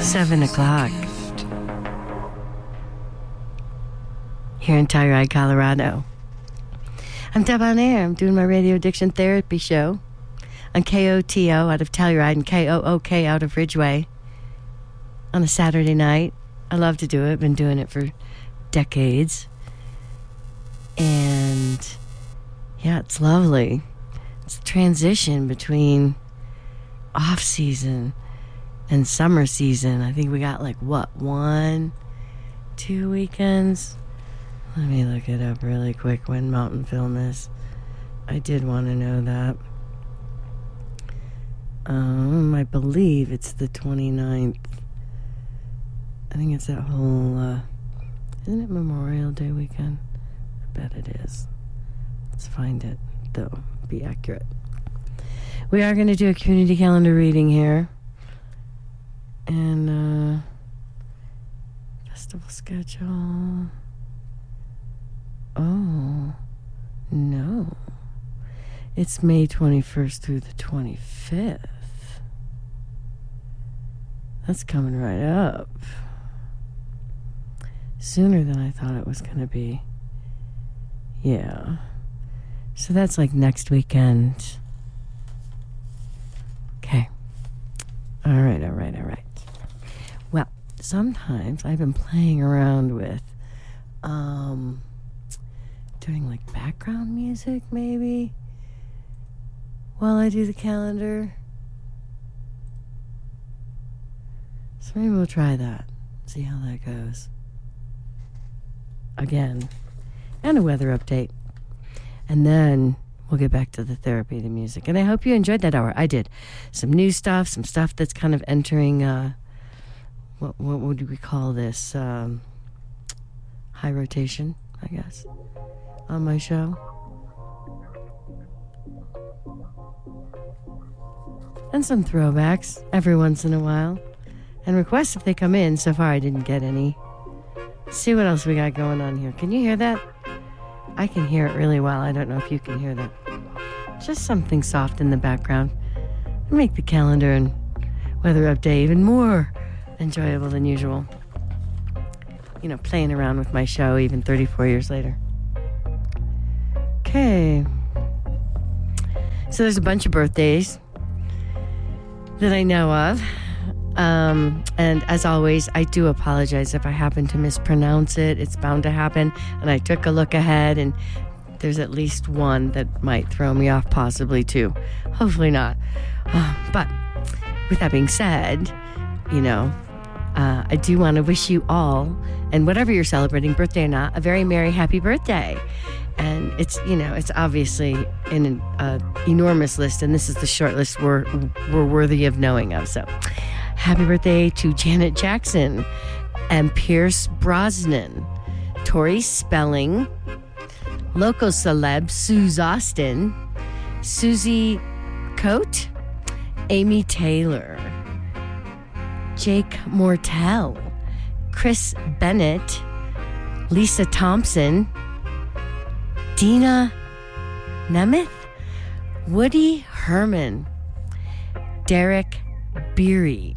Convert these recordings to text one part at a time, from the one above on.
7 o'clock here in Telluride, Colorado. I'm Deb on Air. I'm doing my radio addiction therapy show on KOTO out of Telluride and KOOK out of Ridgeway on a Saturday night. I love to do it. I've been doing it for decades. And yeah, it's lovely. It's the transition between off-season and summer season. I think we got 1, 2 weekends? Let me look it up really quick when Mountain Film is. I did want to know that. I believe it's the 29th. I think it's that whole, isn't it Memorial Day weekend? I bet it is. Let's find it, though. Be accurate. We are going to do a community calendar reading here. And, festival schedule. Oh, no. It's May 21st through the 25th. That's coming right up. Sooner than I thought it was going to be. Yeah. So that's next weekend. Okay. All right. Well, sometimes I've been playing around with doing background music maybe while I do the calendar. So maybe we'll try that. See how that goes. Again. And a weather update. And then we'll get back to the therapy, the music. And I hope you enjoyed that hour. I did. Some new stuff, some stuff that's kind of entering, what would we call this? High rotation, I guess, on my show. And some throwbacks every once in a while. And requests if they come in. So far I didn't get any. Let's see what else we got going on here. Can you hear that? I can hear it really well. I don't know if you can hear that. Just something soft in the background. And make the calendar and weather update even more enjoyable than usual. Playing around with my show even 34 years later. Okay. So there's a bunch of birthdays that I know of. And as always, I do apologize if I happen to mispronounce it. It's bound to happen. And I took a look ahead, and there's at least one that might throw me off, possibly two. Hopefully not. But with that being said, I do want to wish you all, and whatever you're celebrating, birthday or not, a very merry, happy birthday. And it's obviously in an enormous list, and this is the short list we're worthy of knowing of. So happy birthday to Janet Jackson and Pierce Brosnan, Tori Spelling, local celeb Suze Austin, Susie Coate, Amy Taylor, Jake Mortel, Chris Bennett, Lisa Thompson, Dina Nemeth, Woody Herman, Derek Beery,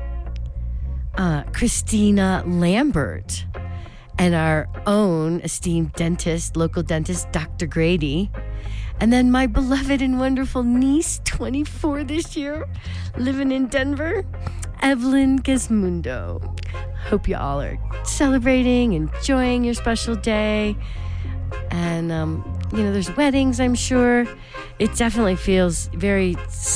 Christina Lambert, and our own esteemed dentist, local dentist, Dr. Grady. And then my beloved and wonderful niece, 24 this year, living in Denver, Evelyn Gizmundo. Hope you all are celebrating, enjoying your special day. And, there's weddings, I'm sure. It definitely feels very,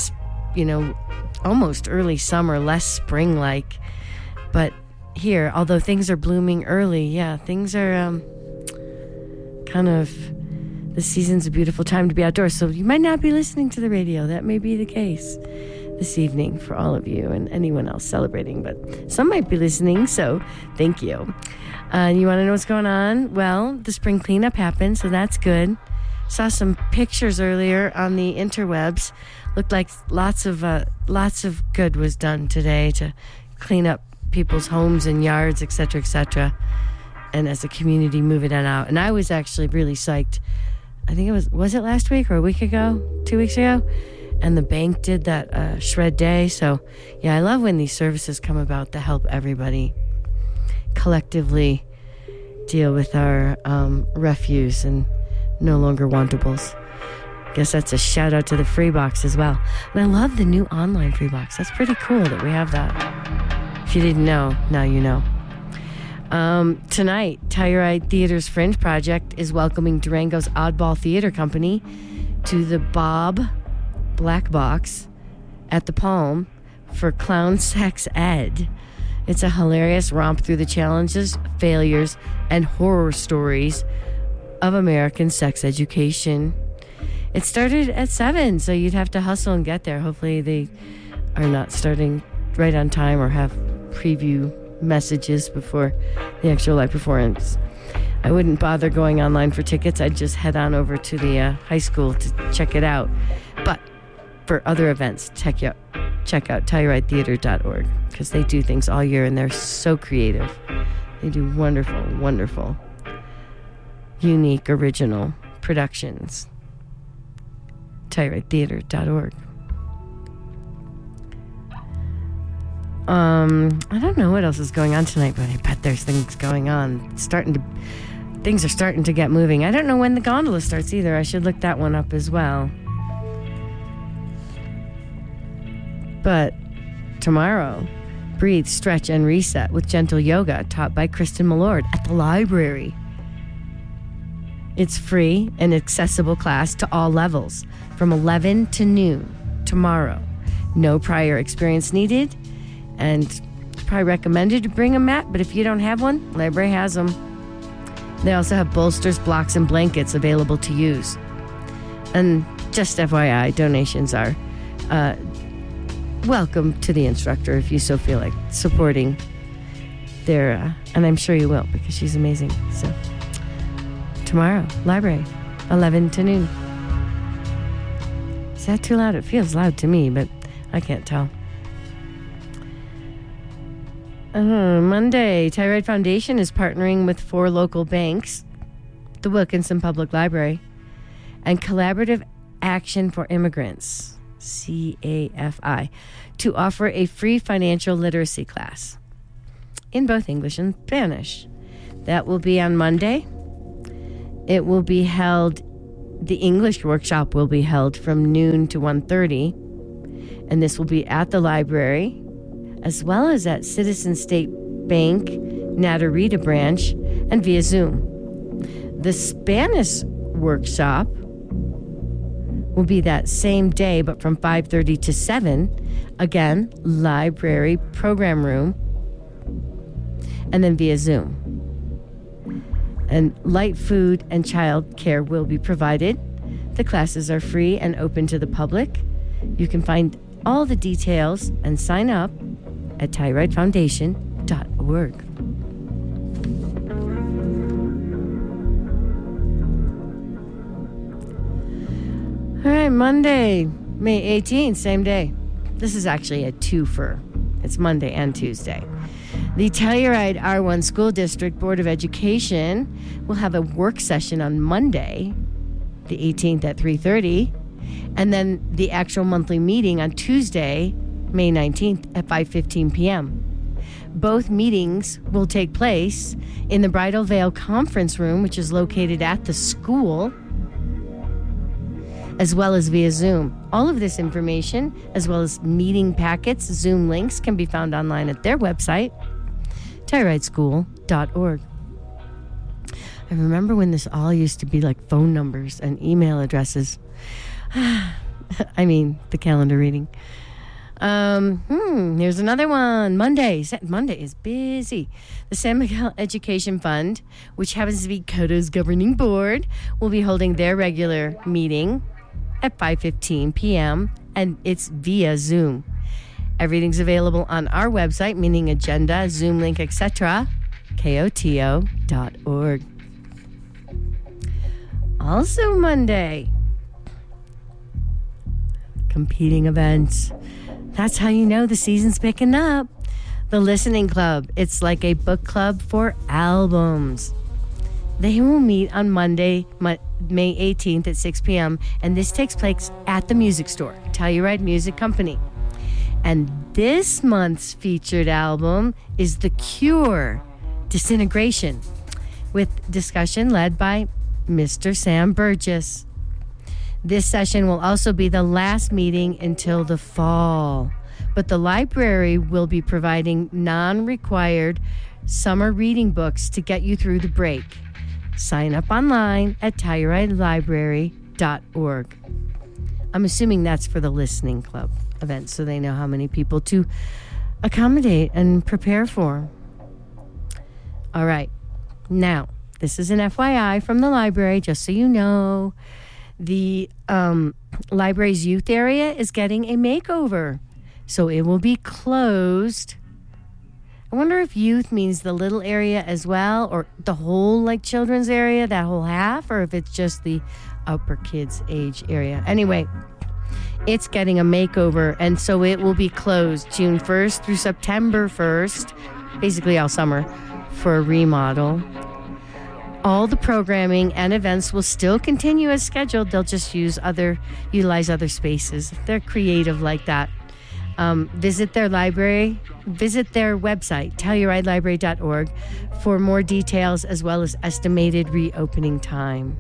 almost early summer, less spring-like. But here, although things are blooming early, yeah, things are kind of, the season's a beautiful time to be outdoors. So you might not be listening to the radio. That may be the case this evening for all of you and anyone else celebrating. But some might be listening, so thank you. You want to know what's going on? Well, the spring cleanup happened, so that's good. Saw some pictures earlier on the interwebs. Looked like lots of good was done today to clean up people's homes and yards, etc., etc. And as a community, move it out. And I was actually really psyched. I think it was it last week or a week ago? 2 weeks ago? and the bank did that shred day. So, yeah, I love when these services come about to help everybody collectively deal with our refuse and no longer wantables. Guess that's a shout out to the free box as well. And I love the new online free box. That's pretty cool that we have that. If you didn't know, now you know. Tonight, Telluride Theater's Fringe Project is welcoming Durango's Oddball Theater Company to the Bob Black Box at the Palm for Clown Sex Ed. It's a hilarious romp through the challenges, failures, and horror stories of American sex education. It started at 7, so you'd have to hustle and get there. Hopefully they are not starting right on time or have preview messages before the actual live performance. I wouldn't bother going online for tickets. I'd just head on over to the high school to check it out. But for other events, check out TellurideTheater.org because they do things all year and they're so creative. They do wonderful, wonderful, unique, original productions. TellurideTheater.org. I don't know what else is going on tonight, but I bet there's things going on. Things are starting to get moving. I don't know when the gondola starts either. I should look that one up as well. But tomorrow, breathe, stretch, and reset with gentle yoga taught by Kristen Millord at the library. It's free and accessible class to all levels from 11 to noon tomorrow. No prior experience needed, and it's probably recommended to bring a mat, but if you don't have one, library has them. They also have bolsters, blocks, and blankets available to use. And just FYI, donations are welcome to the instructor if you so feel like supporting their, and I'm sure you will because she's amazing. So tomorrow, library, 11 to noon. Is that too loud? It feels loud to me, but I can't tell. Monday, Telluride Foundation is partnering with 4 local banks, the Wilkinson Public Library, and Collaborative Action for Immigrants, CAFI, to offer a free financial literacy class in both English and Spanish. That will be on Monday. It will be held, the English workshop will be held from noon to 1:30, and this will be at the library, as well as at Citizen State Bank, Natarita branch, and via Zoom. The Spanish workshop will be that same day, but from 5:30 to 7. Again, library program room, and then via Zoom. And light food and child care will be provided. The classes are free and open to the public. You can find all the details and sign up at TellurideFoundation.org. All right, Monday, May 18th, same day. This is actually a twofer. It's Monday and Tuesday. The Telluride R1 School District Board of Education will have a work session on Monday, the 18th at 3:30, and then the actual monthly meeting on Tuesday, May 19th at 5:15 p.m. Both meetings will take place in the Bridal Veil Conference Room, which is located at the school, as well as via Zoom. All of this information, as well as meeting packets, Zoom links, can be found online at their website, TellurideSchool.org. I remember when this all used to be like phone numbers and email addresses. I mean, the calendar reading. Here's another one. Monday is busy. The San Miguel Education Fund, which happens to be CODO's governing board, will be holding their regular meeting at 5:15 p.m. and it's via Zoom. Everything's available on our website, meaning agenda, Zoom link, etc. KOTO.org. Also Monday, competing events. That's how you know the season's picking up. The Listening Club. It's like a book club for albums. They will meet on Monday, May 18th at 6 p.m. And this takes place at the music store, Telluride Music Company. And this month's featured album is The Cure, Disintegration, with discussion led by Mr. Sam Burgess. This session will also be the last meeting until the fall, but the library will be providing non-required summer reading books to get you through the break. Sign up online at TellurideLibrary.org. I'm assuming that's for the listening club event, so they know how many people to accommodate and prepare for. All right. Now, this is an FYI from the library, just so you know. The library's youth area is getting a makeover, so it will be closed. I wonder if youth means the little area as well, or the whole, like, children's area, that whole half, or if it's just the upper kids' age area. Anyway, it's getting a makeover, and so it will be closed June 1st through September 1st, basically all summer, for a remodel. All the programming and events will still continue as scheduled. They'll just utilize other spaces. They're creative like that. Visit their website, TellurideLibrary.org, for more details as well as estimated reopening time.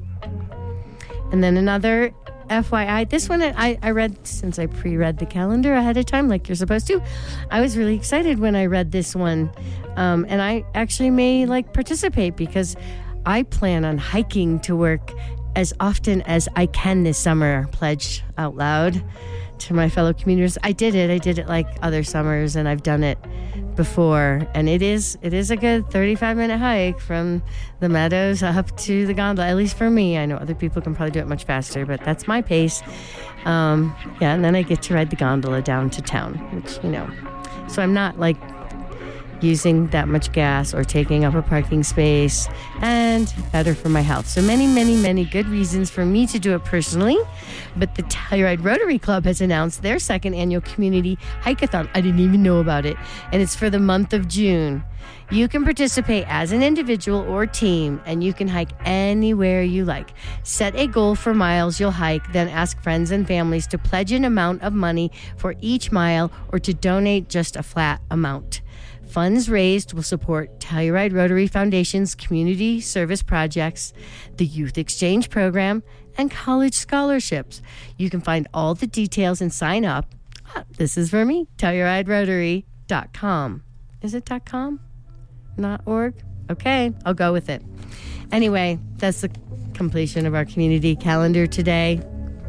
And then another FYI, this one I read, since I pre-read the calendar ahead of time like you're supposed to. I was really excited when I read this one, and I actually may participate because I plan on hiking to work as often as I can this summer. Pledge out loud to my fellow commuters. I did it like other summers, and I've done it before, and it is a good 35-minute hike from the meadows up to the gondola, at least for me. I know other people can probably do it much faster, but that's my pace. And then I get to ride the gondola down to town, which, so I'm not using that much gas or taking up a parking space, and better for my health. So many, many, many good reasons for me to do it personally. But the Telluride Rotary Club has announced their second annual community hike-a-thon. I didn't even know about it. And it's for the month of June. You can participate as an individual or team, and you can hike anywhere you like. Set a goal for miles you'll hike, then ask friends and families to pledge an amount of money for each mile or to donate just a flat amount. Funds raised will support Telluride Rotary Foundation's community service projects, the Youth Exchange Program, and college scholarships. You can find all the details and sign up. This is for me, TellurideRotary.com. Is it .com? Not .org? Okay, I'll go with it. Anyway, that's the completion of our community calendar today.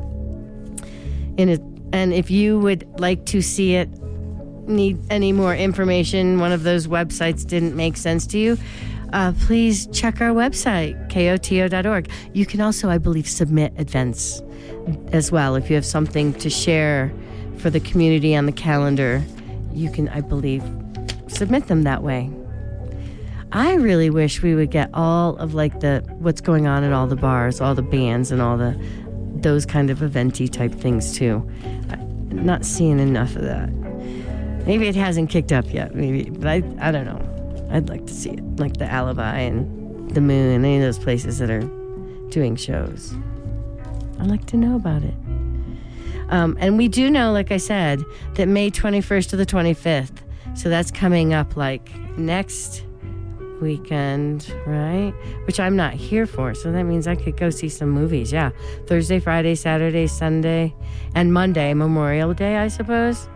And if you would like to see it, need any more information, one of those websites didn't make sense to you, please check our website, koto.org. You can also, I believe, submit events as well. If you have something to share for the community on the calendar, you can, I believe, submit them that way. I really wish we would get all of what's going on at all the bars, all the bands, and all those kind of eventy type things too. I'm not seeing enough of that. Maybe it hasn't kicked up yet, but I don't know. I'd like to see it, like the Alibi and the Moon, any of those places that are doing shows. I'd like to know about it. And we do know, like I said, that May 21st to the 25th, so that's coming up next weekend, right? Which I'm not here for, so that means I could go see some movies. Yeah, Thursday, Friday, Saturday, Sunday, and Monday, Memorial Day, I suppose.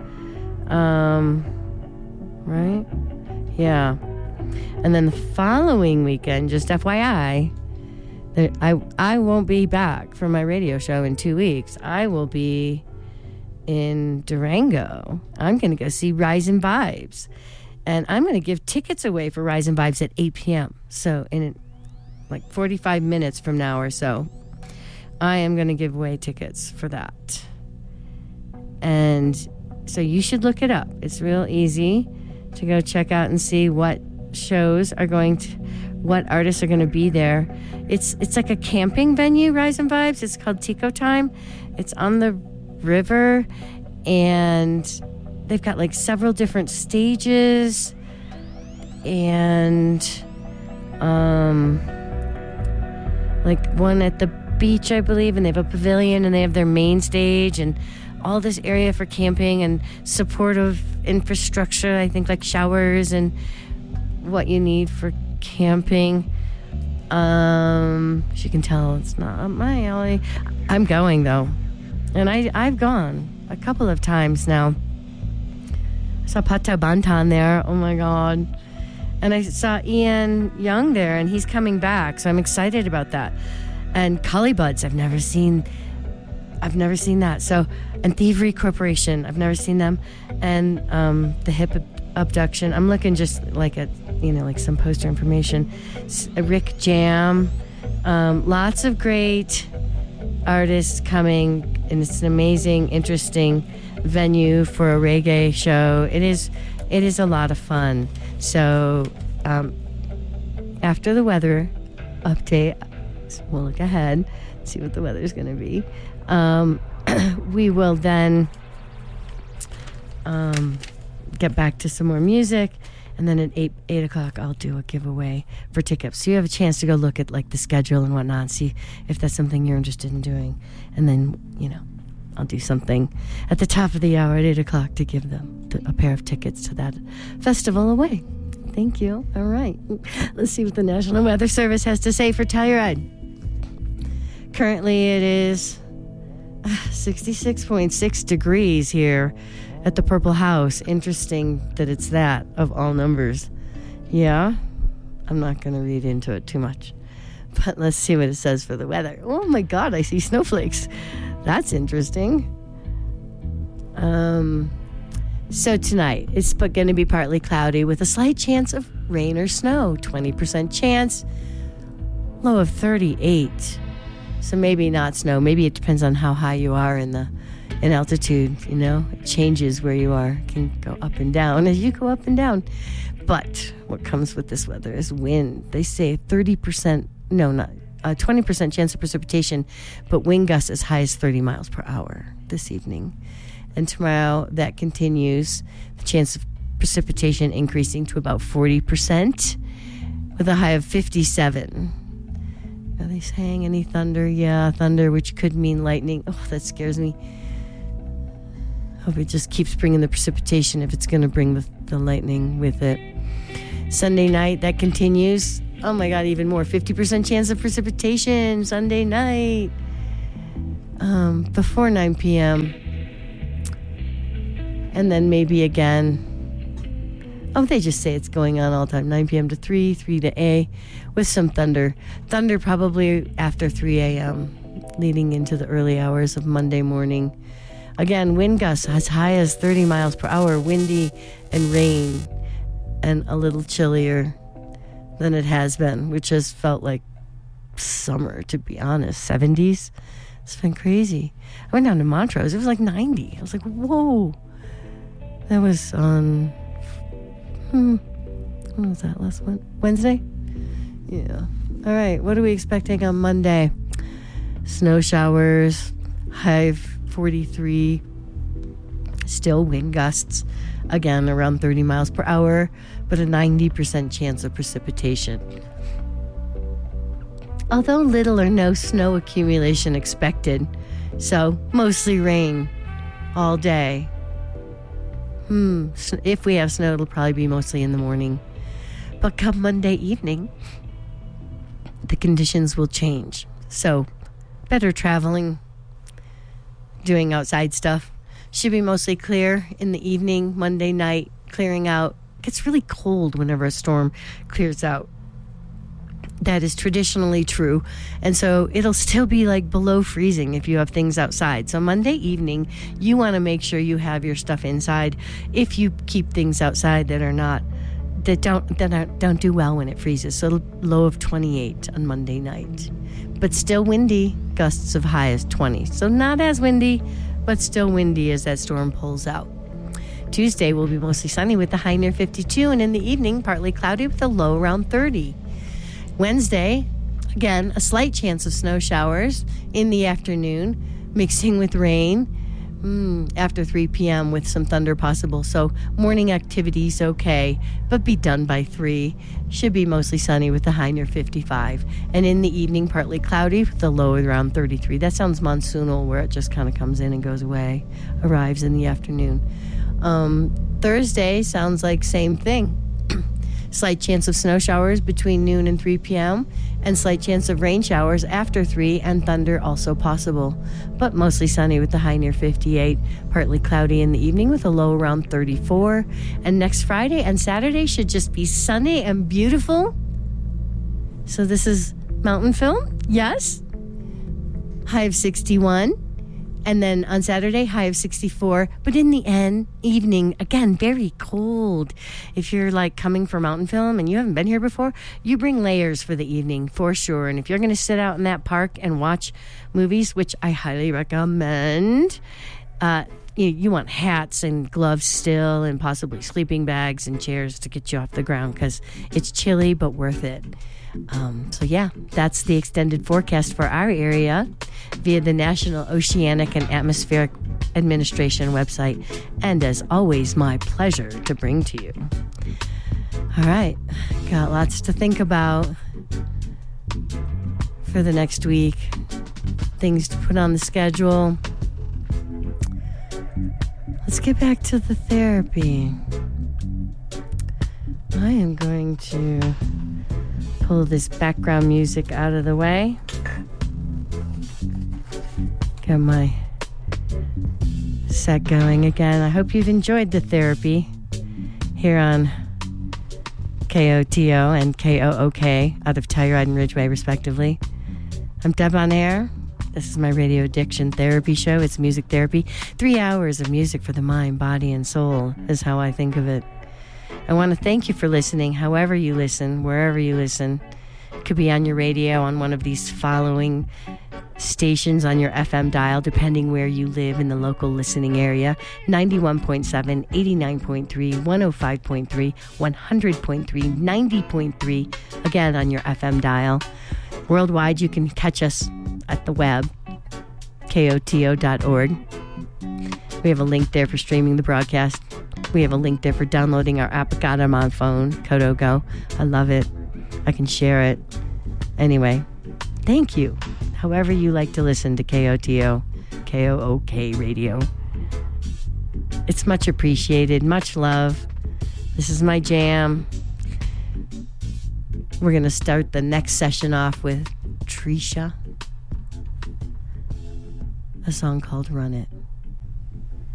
Right? Yeah. And then the following weekend, just FYI, I won't be back from my radio show in 2 weeks. I will be in Durango. I'm going to go see Rise and Vibes. And I'm going to give tickets away for Rise and Vibes at 8 p.m. So in 45 minutes from now or so, I am going to give away tickets for that. And so you should look it up. It's real easy to go check out and see what artists are going to be there. It's like a camping venue, Rise and Vibes. It's called Tico Time. It's on the river, and they've got several different stages, and like one at the beach, I believe, and they have a pavilion and they have their main stage and all this area for camping and supportive infrastructure, I think, like showers and what you need for camping. As you can tell, it's not up my alley. I'm going, though. And I've gone a couple of times now. I saw Pata Bantan there. Oh, my God. And I saw Ian Young there, and he's coming back. So I'm excited about that. And Cully Buds, I've never seen that. So, and Thievery Corporation, I've never seen them. And the Hip Abduction, I'm looking just like at, like some poster information. Rick Jam, lots of great artists coming, and it's an amazing, interesting venue for a reggae show. It is a lot of fun. So, after the weather update, we'll look ahead, see what the weather's going to be. We will then get back to some more music, and then at 8 o'clock I'll do a giveaway for tickets. So you have a chance to go look at like the schedule and whatnot, see if that's something you're interested in doing. And then, I'll do something at the top of the hour at 8 o'clock to give them a pair of tickets to that festival away. Thank you. All right. Let's see what the National Weather Service has to say for Telluride. Currently it is 66.6 degrees here at the Purple House. Interesting that it's that of all numbers. Yeah, I'm not going to read into it too much. But let's see what it says for the weather. Oh my God, I see snowflakes. That's interesting. So tonight, it's going to be partly cloudy with a slight chance of rain or snow. 20% chance. Low of 38. So maybe not snow. Maybe it depends on how high you are in altitude. It changes where you are. It can go up and down as you go up and down. But what comes with this weather is wind. They say 20% chance of precipitation, but wind gusts as high as 30 miles per hour this evening. And tomorrow that continues. The chance of precipitation increasing to about 40% with a high of 57. Are they saying any thunder? Yeah, thunder, which could mean lightning. Oh, that scares me. Hope it just keeps bringing the precipitation if it's going to bring the lightning with it. Sunday night, that continues. Oh my God, even more. 50% chance of precipitation Sunday night. Before 9 p.m. And then maybe again. Oh, they just say it's going on all the time. 9 p.m. to 3 to A, with some thunder. Thunder probably after 3 a.m., leading into the early hours of Monday morning. Again, wind gusts as high as 30 miles per hour, windy and rain, and a little chillier than it has been, which has felt like summer, to be honest. 70s. It's been crazy. I went down to Montrose. It was like 90. I was like, whoa. That was on... When was that last one? Wednesday? Yeah. All right. What are we expecting on Monday? Snow showers, high of 43. Still wind gusts, again around 30 miles per hour, but a 90% chance of precipitation. Although little or no snow accumulation expected, so mostly rain all day. If we have snow, it'll probably be mostly in the morning. But come Monday evening, the conditions will change. So, better traveling, doing outside stuff. Should be mostly clear in the evening, Monday night, clearing out. It gets really cold whenever a storm clears out. That is traditionally true. And so it'll still be like below freezing if you have things outside. So Monday evening, you want to make sure you have your stuff inside. If you keep things outside that don't do well when it freezes. So low of 28 on Monday night. But still windy, gusts of high as 20. So not as windy, but still windy as that storm pulls out. Tuesday will be mostly sunny with a high near 52, and in the evening, partly cloudy with a low around 30. Wednesday, again, a slight chance of snow showers in the afternoon, mixing with rain, after 3 p.m. with some thunder possible. So morning activities okay, but be done by 3. Should be mostly sunny with the high near 55. And in the evening, partly cloudy with the low around 33. That sounds monsoonal, where it just kind of comes in and goes away, arrives in the afternoon. Thursday sounds like same thing. Slight chance of snow showers between noon and 3 p.m. and slight chance of rain showers after 3 and thunder also possible. But mostly sunny with the high near 58, partly cloudy in the evening with a low around 34. And next Friday and Saturday should just be sunny and beautiful. So this is mountain film, yes? High of 61. And then on Saturday, high of 64. But in the end, evening, again, very cold. If you're like coming for mountain film and you haven't been here before, you bring layers for the evening for sure. And if you're going to sit out in that park and watch movies, which I highly recommend, you want hats and gloves still and possibly sleeping bags and chairs to get you off the ground because it's chilly but worth it. So yeah, that's the extended forecast for our area via the National Oceanic and Atmospheric Administration website. And as always, my pleasure to bring to you. All right, got lots to think about for the next week. Things to put on the schedule. Let's get back to the therapy. I am going to pull this background music out of the way. Get my set going again. I hope you've enjoyed the therapy here on KOTO and KOOK out of Telluride and Ridgeway, respectively. I'm Deb on Air. This is my radio addiction therapy show. It's music therapy. 3 hours of music for the mind, body, and soul is how I think of it. I want to thank you for listening, however you listen, wherever you listen. It could be on your radio, on one of these following stations on your FM dial, depending where you live in the local listening area. 91.7, 89.3, 105.3, 100.3, 90.3. Again, on your FM dial. Worldwide, you can catch us at the web, koto.org. We have a link there for streaming the broadcast. We have a link there for downloading our app. Got them on phone, Koto Go. I love it. I can share it. Anyway, thank you. However you like to listen to KOTO, KOOK radio. It's much appreciated. Much love. This is my jam. We're going to start the next session off with Trisha. A song called Run It.